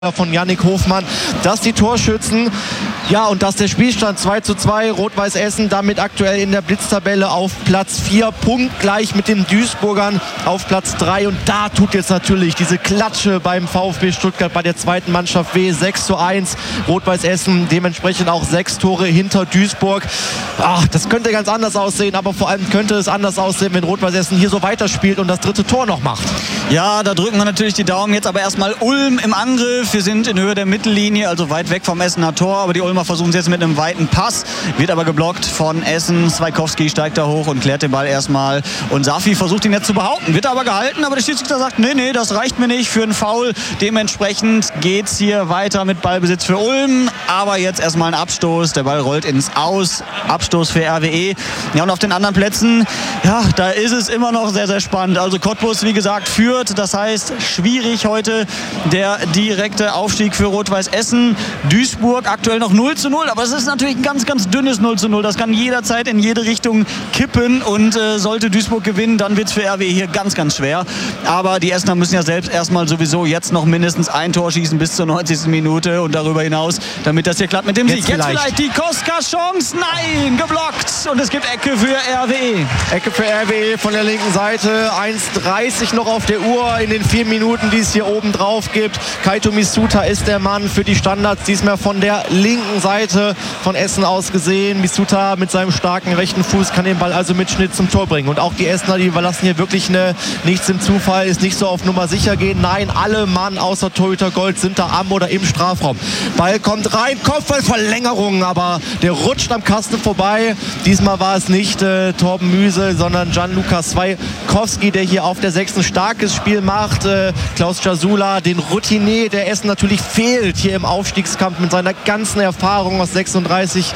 von Yannick Hofmann, dass die Torschützen, ja, und dass der Spielstand 2:2, Rot-Weiß Essen damit aktuell in der Blitztabelle auf Platz 4, punktgleich mit den Duisburgern auf Platz 3. Und da tut jetzt natürlich diese Klatsche beim VfB Stuttgart bei der zweiten Mannschaft weh. 6:1, Rot-Weiß Essen dementsprechend auch 6 Tore hinter Duisburg. Ach, das könnte ganz anders aussehen, aber vor allem könnte es anders aussehen, wenn Rot-Weiß Essen hier so weiterspielt und das dritte Tor noch macht. Ja, da drücken wir natürlich die Daumen. Jetzt aber erstmal Ulm im Angriff. Wir sind in Höhe der Mittellinie, also weit weg vom Essener Tor. Aber die Ulmer versuchen es jetzt mit einem weiten Pass. Wird aber geblockt von Essen. Swaikowski steigt da hoch und klärt den Ball erstmal. Und Safi versucht ihn jetzt zu behaupten. Wird aber gehalten. Aber der Schiedsrichter sagt, nee, das reicht mir nicht für einen Foul. Dementsprechend geht es hier weiter mit Ballbesitz für Ulm. Aber jetzt erstmal ein Abstoß. Der Ball rollt ins Aus. Abstoß für RWE. Ja, und auf den anderen Plätzen, ja, da ist es immer noch sehr, sehr spannend. Also Cottbus, wie gesagt, führt. Das heißt, schwierig heute der direkte Aufstieg für Rot-Weiß Essen. Duisburg aktuell noch 0:0, aber es ist natürlich ein ganz, ganz dünnes 0:0. Das kann jederzeit in jede Richtung kippen und sollte Duisburg gewinnen, dann wird es für RWE hier ganz, ganz schwer. Aber die Essener müssen ja selbst erstmal sowieso jetzt noch mindestens ein Tor schießen bis zur 90. Minute und darüber hinaus, damit das hier klappt mit dem Sieg. Jetzt vielleicht die Koska-Chance. Nein, geblockt. Und es gibt Ecke für RWE. Ecke für RWE von der linken Seite. 1:30 noch auf der Uhr in den 4 Minuten, die es hier oben drauf gibt. Kaito Misuta ist der Mann für die Standards, diesmal von der linken Seite von Essen aus gesehen. Misuta mit seinem starken rechten Fuß kann den Ball also mit Schnitt zum Tor bringen. Und auch die Essener, die überlassen hier wirklich nichts im Zufall, ist nicht so auf Nummer sicher gehen. Nein, alle Mann außer Torhüter Gold sind da am oder im Strafraum. Ball kommt rein, Kopfballverlängerung, aber der rutscht am Kasten vorbei. Diesmal war es nicht Torben Müsel, sondern Gianluca Swaikowski, der hier auf der 6. starkes Spiel macht. Klaus Jasula, den Routinier der Essen natürlich fehlt hier im Aufstiegskampf mit seiner ganzen Erfahrung aus 36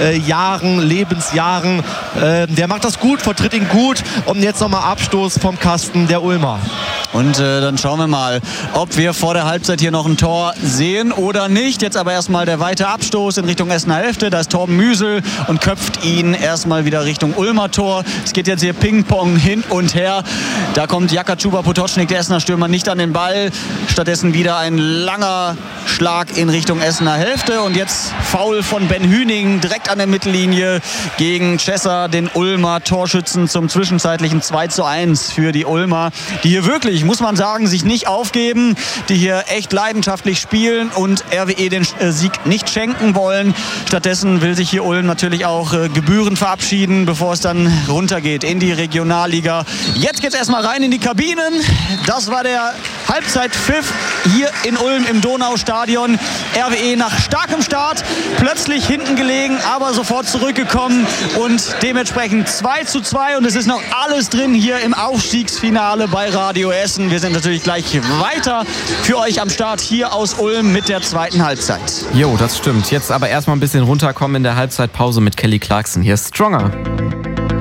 Lebensjahren. Der macht das gut, vertritt ihn gut und jetzt nochmal Abstoß vom Kasten der Ulmer. Und dann schauen wir mal, ob wir vor der Halbzeit hier noch ein Tor sehen oder nicht. Jetzt aber erstmal der weite Abstoß in Richtung Essener Hälfte. Da ist Torben Müsel und köpft ihn erstmal wieder Richtung Ulmer Tor. Es geht jetzt hier Ping-Pong hin und her. Da kommt Jakachuba Potocznik, der Essener Stürmer, nicht an den Ball. Stattdessen wieder ein langer Schlag in Richtung Essener Hälfte. Und jetzt Foul von Ben Hüning direkt an der Mittellinie gegen Chesser, den Ulmer Torschützen, zum zwischenzeitlichen 2:1 für die Ulmer, die hier wirklich, muss man sagen, sich nicht aufgeben, die hier echt leidenschaftlich spielen und RWE den Sieg nicht schenken wollen. Stattdessen will sich hier Ulm natürlich auch gebührend verabschieden, bevor es dann runtergeht in die Regionalliga. Jetzt geht es erstmal rein in die Kabinen. Das war der Halbzeitpfiff hier in Ulm im Donaustadion. RWE nach starkem Start, plötzlich hinten gelegen, aber sofort zurückgekommen und dementsprechend 2:2 und es ist noch alles drin hier im Aufstiegsfinale bei Radio Essen. Wir sind natürlich gleich weiter für euch am Start hier aus Ulm mit der zweiten Halbzeit. Jo, das stimmt. Jetzt aber erstmal ein bisschen runterkommen in der Halbzeitpause mit Kelly Clarkson. Hier ist Stronger.